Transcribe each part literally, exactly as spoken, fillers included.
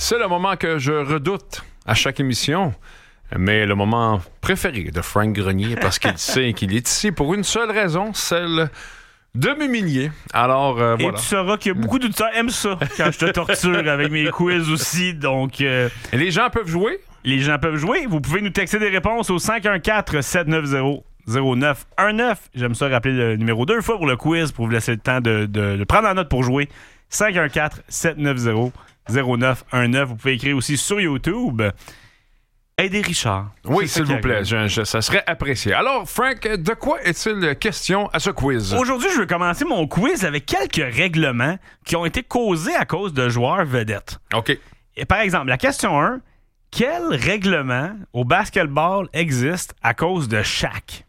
C'est le moment que je redoute à chaque émission, mais le moment préféré de Frank Grenier, parce qu'il sait qu'il est ici pour une seule raison, celle de m'humilier. Alors, euh, Et voilà. tu sauras que beaucoup d'auditeurs aiment ça quand je te torture avec mes quiz aussi. Donc, euh, Et les gens peuvent jouer? les gens peuvent jouer. Vous pouvez nous texter des réponses au cinq un quatre, sept neuf zéro, zéro neuf un neuf. J'aime ça rappeler le numéro deux fois pour le quiz pour vous laisser le temps de, de, de prendre en note pour jouer. cinq un quatre, sept neuf zéro, zéro neuf un neuf. Vous pouvez écrire aussi sur YouTube. Aidez Richard. Oui, C'est ça s'il qui vous plaît, arrive. je, je- ça serait apprécié. Alors, Frank, de quoi est-il question à ce quiz? Aujourd'hui, je vais commencer mon quiz avec quelques règlements qui ont été causés à cause de joueurs vedettes. OK. Et par exemple, la question un, quel règlement au basketball existe à cause de Shaq?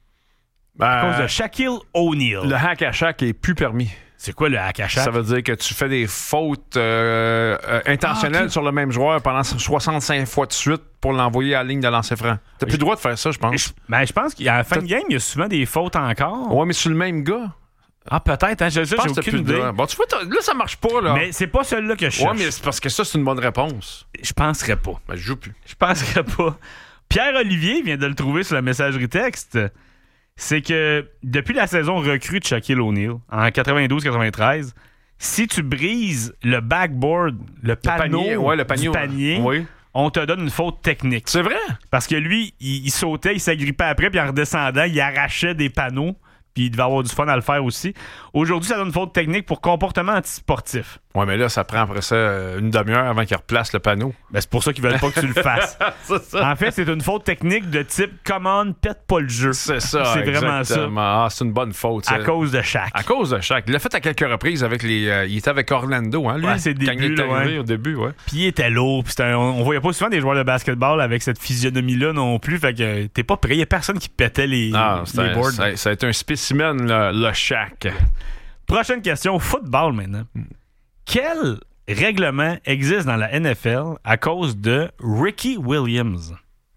À Ben, cause de Shaquille O'Neal. le hack à chaque est plus permis. C'est quoi le hack à Shaq? Ça veut dire que tu fais des fautes euh, euh, intentionnelles Ah, ok. sur le même joueur pendant soixante-cinq fois de suite pour l'envoyer à la ligne de lancer franc. T'as plus le droit de faire ça, je pense. Je, ben, je pense qu'à la fin de game, il y a souvent des fautes encore. Ouais, mais sur le même gars. Ah, peut-être. Hein, je, ça, Je pense j'ai que t'as aucune plus le idée. droit. Bon, tu vois, t'as- là, ça marche pas, là. Mais c'est pas celui-là que je Ouais, cherche. mais c'est parce que ça, c'est une bonne réponse. Je penserais pas. Ben, je joue plus. Je penserais pas. Pierre-Olivier vient de le trouver sur la messagerie texte. C'est que depuis la saison recrue de Shaquille O'Neal, en quatre-vingt-douze quatre-vingt-treize, si tu brises le backboard, le panneau, panier, ouais, le panier, du panier, oui. on te donne une faute technique. C'est vrai? Parce que lui, il, il sautait, il s'agrippait après, puis en redescendant, il arrachait des panneaux, puis il devait avoir du fun à le faire aussi. Aujourd'hui, ça donne une faute technique pour comportement antisportif. Ouais, mais là, ça prend après ça euh, une demi-heure avant qu'il replace le panneau. Ben, c'est pour ça qu'ils veulent pas que tu le fasses. C'est ça. En fait, c'est une faute technique de type « come on, pète pas le jeu ». C'est ça, C'est vraiment exactement. Ah, c'est une bonne faute. À ça. cause de Shaq. À cause de Shaq. Il l'a fait à quelques reprises avec les. euh, il était avec Orlando, hein, lui. Ouais, c'est le quand début, il est là, arrivé ouais. au début, ouais. Puis il était lourd. Puis c'était un- on, on voyait pas souvent des joueurs de basketball avec cette physionomie-là non plus. Fait que euh, t'es pas prêt. Il y a personne qui pétait les, Ah, les c'est un- boards. ça, ça a été un spécimen, le, le Shaq. Prochaine question. Football maintenant. Quel règlement existe dans la N F L à cause de Ricky Williams?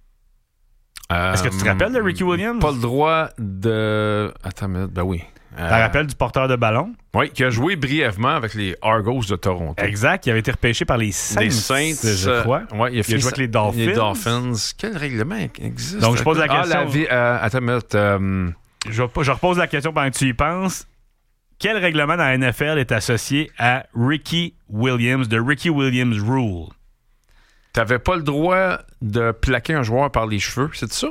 Est-ce que tu te rappelles de Ricky Williams? Pas le droit de. Attends une minute, ben oui. Tu te rappelles du porteur de ballon? Oui, qui a joué brièvement avec les Argos de Toronto. Exact. Il avait été repêché par les Saints, Les Saints, je crois. euh, ouais, il a, fini joué avec les Dolphins. Les Dolphins. Quel règlement existe? Donc, je pose la Ah, question. la vie, euh, attends une minute. euh, Je, je repose la question pendant que tu y penses. Quel règlement dans la N F L est associé à Ricky Williams, de Ricky Williams Rule? T'avais pas le droit de plaquer un joueur par les cheveux, c'est ça?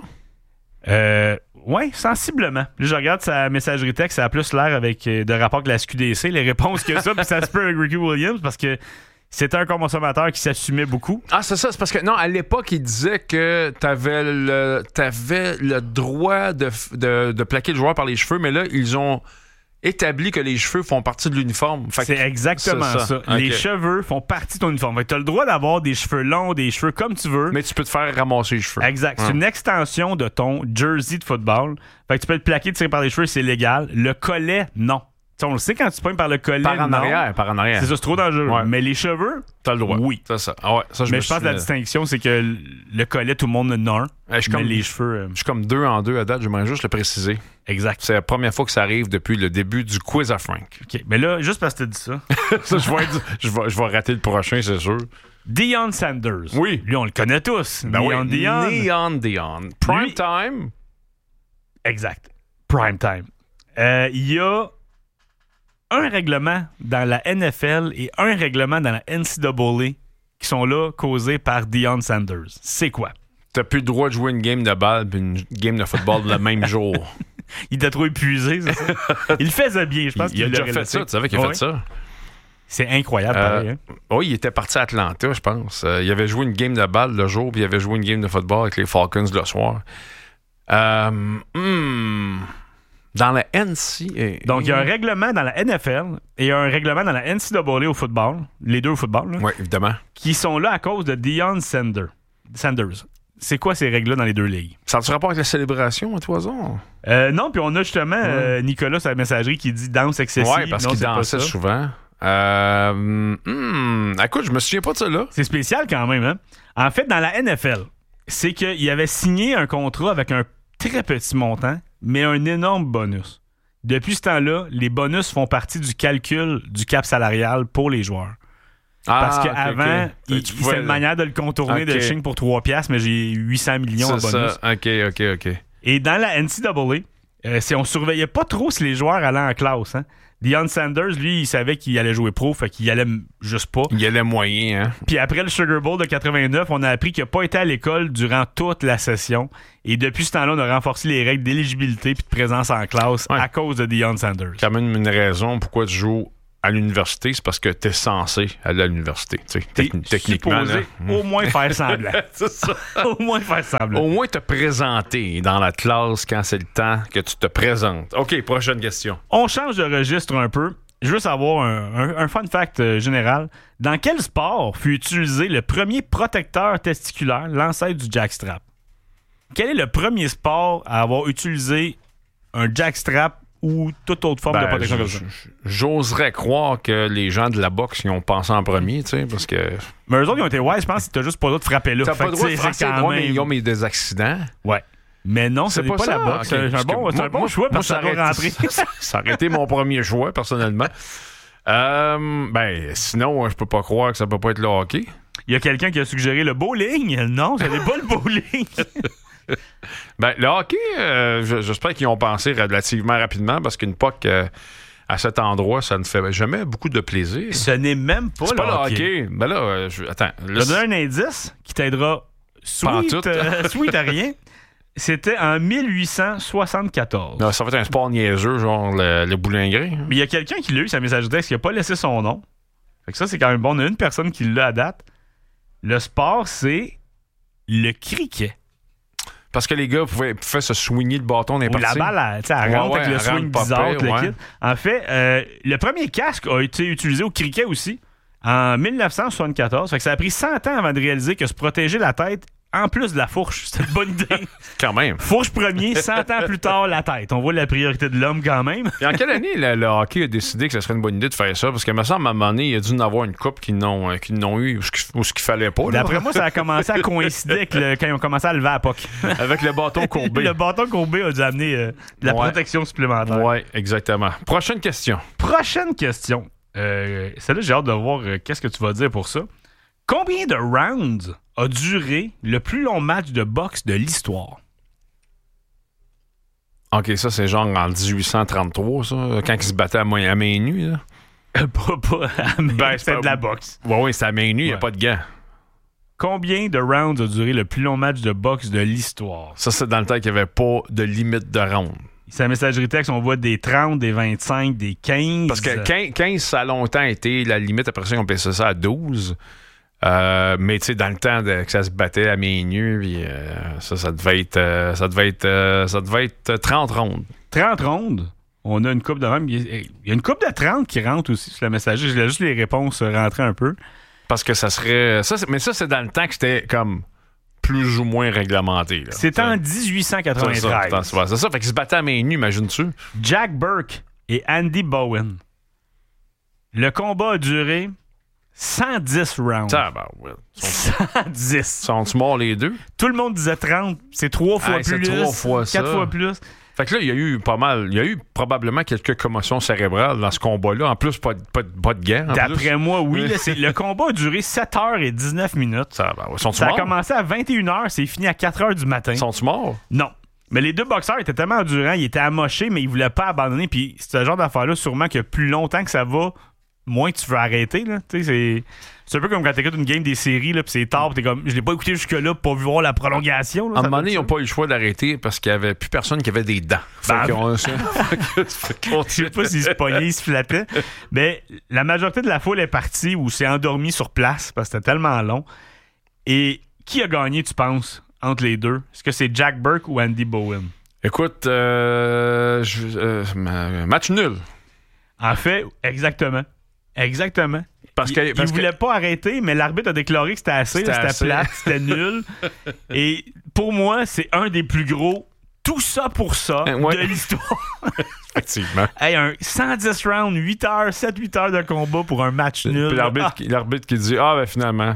Euh, oui, sensiblement. Là, je regarde sa messagerie texte, ça a plus l'air avec euh, de rapport que la S Q D C, les réponses que ça, puis ça se peut avec Ricky Williams, parce que c'était un consommateur qui s'assumait beaucoup. Ah, c'est ça, c'est parce que, non, à l'époque, il disait que t'avais le, t'avais le droit de, f- de, de plaquer le joueur par les cheveux, mais là, ils ont établi que les cheveux font partie de l'uniforme. Fait que- C'est exactement c'est ça. ça. Les Ok. cheveux font partie de ton uniforme. Tu as le droit d'avoir des cheveux longs, des cheveux comme tu veux. Mais tu peux te faire ramasser les cheveux. Exact. C'est Ouais. une extension de ton jersey de football. Fait que tu peux te plaquer, tirer par les cheveux, c'est légal. Le collet, non. Tu sais, on le sait quand tu pognes par le collet, Par en non. arrière, par en arrière. C'est ça, c'est trop dangereux. Ouais. Mais les cheveux, T'as le droit. Oui. C'est ça. Ah ouais, ça, je mais me je pense que la suis- distinction, c'est que le collet, tout le monde en a un. Euh, je suis mais comme- les cheveux, euh, Je suis comme deux en deux à date, j'aimerais juste le préciser. exact. C'est la première fois que ça arrive depuis le début du quiz à Frank. OK. Mais là, juste parce que tu as dit ça, Ça, je, vais être- je, vais, je vais rater le prochain, c'est sûr. Deion Sanders. Oui. Lui, on le connaît tous. Ben Neon oui. Deion. Neon Deion. Prime Lui- time. Exact. Prime time. Euh, Il y a un règlement dans la N F L et un règlement dans la N C A A qui sont là causés par Deion Sanders. C'est quoi? T'as plus le droit de jouer une game de balle puis une game de football le même jour. Il t'a trop épuisé, c'est ça? Il le faisait bien, je pense Il, il a qu'il déjà l'aurait fait laissé. ça, tu savais qu'il a Ouais. fait ça? C'est incroyable, Euh, pareil. Hein? Oui, il était parti à Atlanta, je pense. Euh, il avait joué une game de balle le jour, puis il avait joué une game de football avec les Falcons le soir. Euh, hmm, dans la N C A A. Donc, il y a un règlement dans la N F L et il y a un règlement dans la N C A A au football, les deux au football, là, Oui, évidemment. qui sont là à cause de Deion Sanders. Sanders. C'est quoi ces règles-là dans les deux ligues? Ça a-tu rapport avec la célébration à Toison? Euh, non, puis on a justement euh, Nicolas sur la messagerie qui dit danse excessive. Oui, parce Non, qu'il c'est pas dansait ça. souvent. Euh, hmm, écoute, je me souviens pas de ça là. C'est spécial quand même, hein? En fait, dans la N F L, c'est qu'il avait signé un contrat avec un très petit montant, mais un énorme bonus. Depuis ce temps-là, les bonus font partie du calcul du cap salarial pour les joueurs. Ah, Parce ok, qu'avant, ok. il, Tu il- pouvais- c'est une manière de le contourner, Ok. de ching pour trois piastres, mais j'ai huit cents millions en C'est bonus. ça. OK, OK, OK. Et dans la N C A A, euh, c'est- on surveillait pas trop si les joueurs allaient en classe. Hein. Deion Sanders, lui, il savait qu'il allait jouer pro, fait qu'il allait m- juste pas. Il y a les moyens, hein? Puis après le Sugar Bowl de quatre-vingt-neuf, on a appris qu'il n'a pas été à l'école durant toute la session. Et depuis ce temps-là, on a renforcé les règles d'éligibilité et de présence en classe Ouais. à cause de Deion Sanders. Quand même une raison pourquoi tu joues à l'université, c'est parce que tu es censé aller à l'université. Tu sais, T'es techni- techniquement. supposé là. au moins faire semblant. C'est ça. Au moins faire semblant. Au moins te présenter dans la classe quand c'est le temps que tu te présentes. OK, prochaine question. On change de registre un peu. Je veux savoir un, un- un fun fact euh, général. Dans quel sport fut utilisé le premier protecteur testiculaire, l'ancêtre du jackstrap? Quel est le premier sport à avoir utilisé un jackstrap ou toute autre forme de Ben, protection j- comme ça? j- J'oserais croire que les gens de la boxe y ont pensé en premier, tu sais, parce que Mais eux autres, ils ont été ouais, je pense que t'as juste pas le droit de frapper là. t'as Fait pas le que, droit de tu sais, c'est frapper, quand ouais, mais même- ils ont mis des accidents. Ouais. Mais non, c'est pas, ça? la boxe. Ok. C'est un Parce que bon, c'est un moi- bon moi- choix moi, parce que ça aurait doit rentrer. été- ça aurait été mon premier choix, personnellement. Euh, ben, sinon, je peux pas croire que ça peut pas être le hockey. Il y a quelqu'un qui a suggéré le bowling. Non, ce n'est pas le bowling. Ben, le hockey, euh, j- j'espère qu'ils ont pensé relativement rapidement parce qu'une P O C, euh, à cet endroit, ça ne fait jamais beaucoup de plaisir. Ce n'est même pas, C'est le, pas le hockey. hockey. Ben là, euh, je, attends. Je là, vais te donner un indice qui t'aidera sweet, Pantoute. euh, sweet à rien. C'était en mille huit cent soixante-quatorze. non, ça va être un sport niaiseux, genre le, le boulingrin. Mais il y a quelqu'un qui l'a eu, sa message texte, qui n'a pas laissé son nom. Fait que ça, c'est quand même bon. On a une personne qui l'a à date. Le sport, c'est le cricket. Parce que les gars pouvaient, pouvaient se soigner le bâton des Où la parties. balle, elle, tu sais, elle Ouais, rentre ouais, avec le elle swing rentre pas bizarre, pire, tout le ouais. kit. En fait, euh, le premier casque a été utilisé au cricket aussi en mille neuf cent soixante-quatorze. Fait que ça a pris cent ans avant de réaliser que se protéger la tête, en plus de la fourche, c'était une bonne idée. Quand même. Fourche premier, cent ans plus tard, la tête. On voit la priorité de l'homme quand même. Et en quelle année le, le hockey a décidé que ce serait une bonne idée de faire ça? Parce que, me semble, à un moment donné, il y a dû en avoir une coupe qui n'ont, euh, qui n'ont eu ou ce qu'il, ou ce qu'il fallait pas. là. D'après moi, ça a commencé à coïncider avec le- quand ils ont commencé à lever à P O C. Avec le bâton courbé. Le bâton courbé a dû amener euh, de la Ouais. protection supplémentaire. Oui, exactement. Prochaine question. Prochaine question. Euh, celle-là, j'ai hâte de voir euh, qu'est-ce que tu vas dire pour ça. Combien de rounds a duré le plus long match de boxe de l'histoire? OK, ça, c'est genre en dix-huit cent trente-trois, ça, quand ils se battaient à, main- à main nue. Là. pas, pas, mais Ben, c'est pas- de la boxe. Oui, oui, c'est à main nue, il n'y a Ouais. pas de gants. Combien de rounds a duré le plus long match de boxe de l'histoire? Ça, c'est dans le temps qu'il n'y avait pas de limite de ronde. Sa messagerie texte, on voit des trente, des vingt-cinq, des quinze. Parce que quinze, quinze, ça a longtemps été la limite. Après ça, on passait ça à douze. Euh, mais tu sais, dans le temps de, que ça se battait à main nue, puis, euh, ça, ça devait être, euh, ça devait être, euh, ça devait être trente rondes. trente rondes. On a une coupe de même. Il y a une coupe de trente qui rentre aussi sur la messagerie. Je laisse juste les réponses rentrer un peu. Parce que ça serait. Ça, c'est- mais ça, c'est dans le temps que c'était comme plus ou moins réglementé. là. C'était en Ça, dix-huit cent c'est ça, quatre-vingt-treize. c'est ça, c'est ça. Fait qu'ils se battaient à main nue, imagines-tu? Jack Burke et Andy Bowen. Le combat a duré cent dix rounds. Ça, ben, ouais. Sont, cent dix. sont-ils morts les deux? Tout le monde disait trente. C'est trois fois Hey, c'est plus. trois fois ça. Quatre fois plus. Fait que là, il y a eu pas mal. Il y a eu probablement quelques commotions cérébrales dans ce combat-là. En plus, pas, de- pas, de- pas de gants. en plus. D'après moi, oui. Là, c'est- le combat a duré sept heures et dix-neuf minutes. Ça, ben, ouais. Sont-ils Ça a morts? commencé à vingt et une heures, c'est fini à quatre heures du matin. Sont-ils morts? Non. Mais les deux boxeurs étaient tellement endurants, ils étaient amochés, mais ils voulaient pas abandonner. Puis c'est ce genre d'affaire-là, sûrement que plus longtemps que ça va, moins tu veux arrêter. Là. Tu sais, c'est... c'est un peu comme quand t'écoutes une game des séries, là, puis c'est tard, puis t'es comme, je l'ai pas écouté jusque-là pour pas voir la prolongation. Là, À un ça moment doit donné, ils être n'ont pas eu le choix d'arrêter parce qu'il n'y avait plus personne qui avait des dents. Fait Ben, qu'on- fait qu'on- Je sais pas s'ils se pognaient, ils se flattaient. Mais la majorité de la foule est partie ou s'est endormie sur place parce que c'était tellement long. Et qui a gagné, tu penses, entre les deux? Est-ce que c'est Jack Burke ou Andy Bowen? Écoute, euh, je- euh, ma- match nul. En fait, exactement. Exactement. Parce il, que- il parce que- voulait pas arrêter, mais l'arbitre a déclaré que c'était assez, C'était là, c'était assez. plate, c'était nul. Et pour moi, c'est un des plus gros tout ça pour ça Euh, ouais. de l'histoire. Effectivement. Hey, un cent dix rounds, huit heures, sept huit heures de combat pour un match nul. Puis l'arbitre, Ah, qui- l'arbitre qui dit ah ben finalement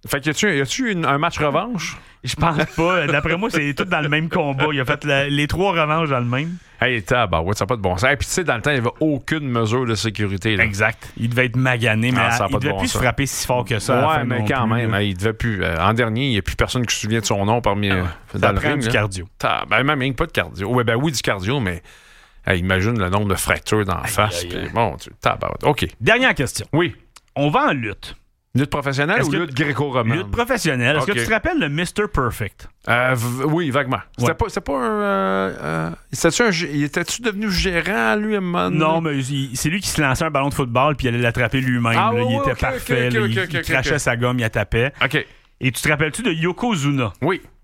Fait que y a-tu, y a-tu une, un match revanche? Je pense pas. D'après moi, c'est tout dans le même combat. Il a fait la, les trois revanches dans le même. Hey, tabarouette, ça n'a pas de bon sens. Et puis, tu sais, dans le temps, il n'y avait aucune mesure de sécurité. Là. Exact. Il devait être magané, mais Ah, ça a il pas de devait bon plus sens. se frapper si fort que ça. à la Ouais, fin mais non quand plus, même, là. hey, il devait plus. Euh, en dernier, il n'y a plus personne qui se souvient de son nom parmi euh, Ça dans le prend ring. du là. cardio. Ta- Ben, même rien que pas de cardio. Ouais, ben oui, du cardio, mais hey, imagine le nombre de fractures dans la face. aïe, Puis, aïe. bon, tu tabarouette. OK. Dernière question. Oui. On va en lutte. Lutte professionnelle Est-ce ou que- lutte gréco-romaine? Lutte professionnelle. Est-ce Ok. que tu te rappelles le mister Perfect? Euh, v- oui, vaguement. C'était Ouais. pas, c'était pas un. Euh, euh, c'était-tu un gé- il était-tu devenu gérant, lui, à un moment donné? Non, mais il- c'est lui qui se lançait un ballon de football puis il allait l'attraper lui-même. Ah, là. ouais, il ouais, était ok, parfait. ok, là. ok, il ok, il ok, crachait ok. sa gomme, il la tapait. OK. Et tu te rappelles-tu de Yokozuna? Oui.